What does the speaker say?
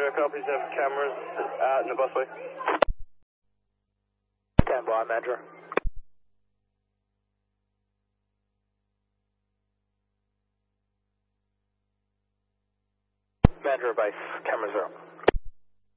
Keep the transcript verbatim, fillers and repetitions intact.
Mandra, copies have cameras out in the busway. Stand by, Mandra. Mandra base, cameras are up.